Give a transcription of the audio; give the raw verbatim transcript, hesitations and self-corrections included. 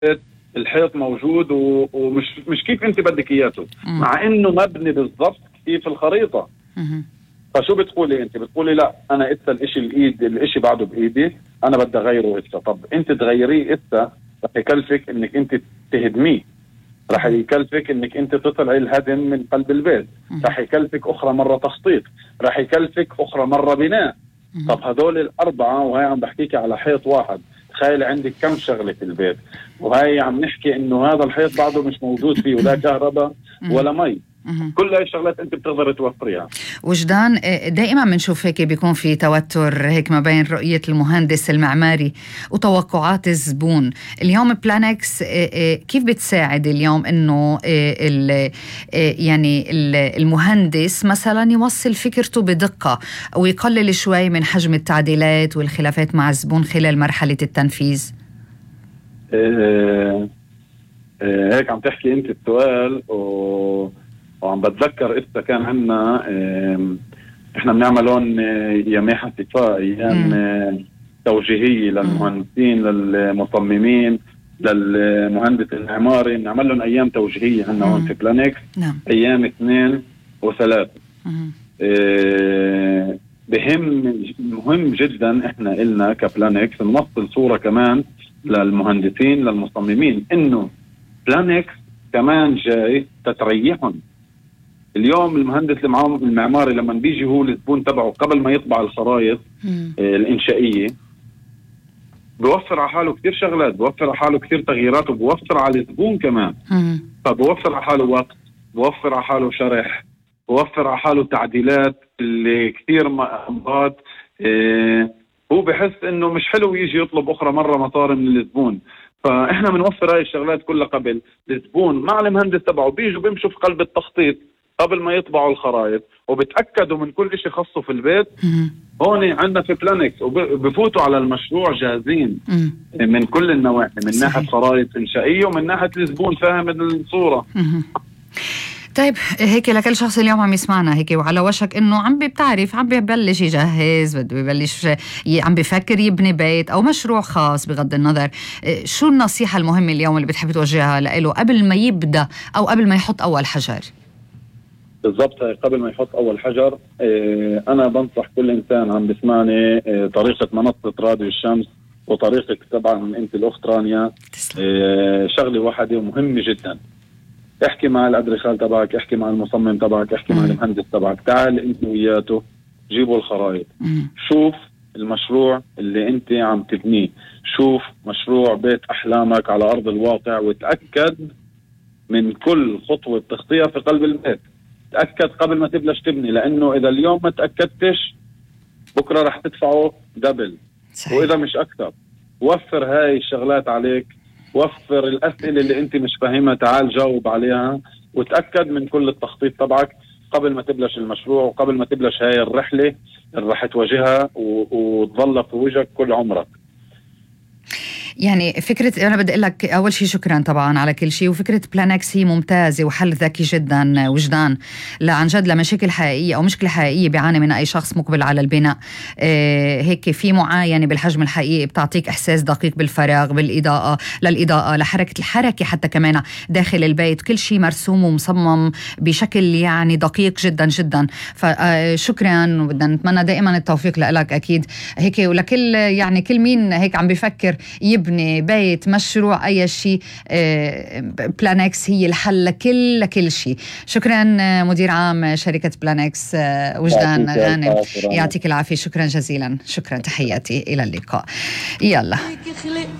الحيط موجود و... ومش مش كيف انت بدك اياته، مع انه مبني بالضبط كيف الخريطة. فشو بتقولي انت؟ بتقولي لا انا اسا الاشي الايد الاشي بعده بايدي، انا بدي اغيره اسا. طب انت تغيريه اسا رح يكلفك انك انت تهدميه، رح يكلفك انك انت تطلعي الهدم من قلب البيت، رح يكلفك اخرى مرة تخطيط، رح يكلفك اخرى مرة بناء. طب هدول الاربعة، وهي عم بحكيك على حيط واحد، تخيل عندك كم شغلة في البيت، وهي عم نحكي انه هذا الحيط بعده مش موجود فيه ولا كهرباء ولا مي. كل هاي الشغلات انت بتقدر توفريها. وجدان، دائما بنشوف هيك بيكون في توتر هيك ما بين رؤية المهندس المعماري وتوقعات الزبون. اليوم بلانكس كيف بتساعد اليوم انه يعني المهندس مثلا يوصل فكرته بدقة ويقلل شوي من حجم التعديلات والخلافات مع الزبون خلال مرحلة التنفيذ؟ إيه إيه هيك عم تحكي انت السؤال و وعم بتذكر إذا كان عندنا إحنا بنعملون أيام حتفاء أيام توجيهية للمهندسين للمصممين للمهندس المعماري، بنعمل لهم أيام توجيهية عندنا هون في بلانكس. نعم. أيام اثنين وثلاثة. إيه بهم مهم جدا إحنا إلنا كبلانكس نوصل صورة كمان للمهندسين للمصممين إنه بلانكس كمان جاي تتريحهم. اليوم المهندس المعماري لما بيجي هو الزبون تبعه قبل ما يطبع الخرائط الإنشائية بوفر على حاله كتير شغلات، بوفر على حاله كتير تغييرات، وبوفر على الزبون كمان. فبوفر على حاله وقت، بوفر على حاله شرح، بوفر على حاله تعديلات اللي كتير مرات إيه هو بحس انه مش حلو يجي يطلب اخرى مرة مصاري من الزبون. فاحنا بنوفر هاي الشغلات كلها قبل الزبون مع المهندس تبعه، بيجوا بيمشوا في قلب التخطيط قبل ما يطبعوا الخرائط وبتأكدوا من كل شيء خاصه في البيت. هون عندنا في بلانكس وبفوتوا على المشروع جاهزين من كل النواحي، من صحيح. ناحية خرائط إنشائية ومن ناحية الزبون فاهم الصورة. طيب هيك لكل شخص اليوم عم يسمعنا هيك وعلى وشك انه عم بتعرف عم ببلش يجهز، بده ببلش عم بفكر يبني بيت او مشروع خاص بغض النظر، شو النصيحة المهمة اليوم اللي بتحب توجهها له قبل ما يبدأ او قبل ما يحط اول حجر؟ بالضبط، قبل ما يحط اول حجر اه انا بنصح كل انسان عم بسمعني اه طريقة منصة راديو الشمس وطريقة طبعا انت الاخت رانيا، اه شغلة واحدة ومهمة جدا. احكي مع الادريخال تبعك، احكي مع المصمم تبعك، احكي مع المهندس تبعك، تعال انت وياته جيبوا الخرائط، شوف المشروع اللي انت عم تبنيه، شوف مشروع بيت احلامك على ارض الواقع، وتأكد من كل خطوة بتخطيها في قلب البيت. تأكد قبل ما تبلش تبني، لانه اذا اليوم ما تأكدتش بكرة رح تدفعه دبل صحيح. واذا مش اكثر. وفر هاي الشغلات عليك، وفر الأسئلة اللي أنت مش فاهمها تعال جاوب عليها، وتأكد من كل التخطيط تبعك قبل ما تبلش المشروع وقبل ما تبلش هاي الرحلة اللي رح تواجهها وتظل في وجهك كل عمرك. يعني فكرة أنا بدي أقول لك أول شيء شكرا طبعا على كل شيء، وفكرة بلانكس هي ممتازة وحل ذكي جدا وجدان عن جد لمشاكل حقيقية أو مشكلة حقيقية بيعاني منها أي شخص مقبل على البناء. آه هيك في معاينة بالحجم الحقيقي بتعطيك إحساس دقيق بالفراغ، بالإضاءة للإضاءة لحركة الحركة حتى كمان داخل البيت، كل شيء مرسوم ومصمم بشكل يعني دقيق جدا جدا. فشكرا وبدنا نتمنى دائما التوفيق لك أكيد هيك ولكل يعني كل مين هيك عم بيفكر يبني بيت مشروع أي شيء. بلانكس هي الحل لكل لكل شيء. شكرا مدير عام شركة بلانكس وجدان غانم، يعطيك العافية. شكرا جزيلا، شكرا، تحياتي، إلى اللقاء. يلا